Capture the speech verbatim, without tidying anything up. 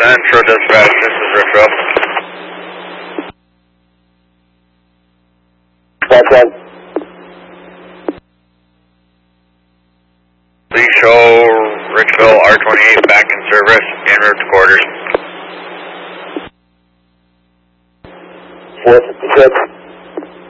Central Dispatch, this is Richville. That's right. Please show Richville R twenty-eight back in service, en route to quarters. four fifty-six.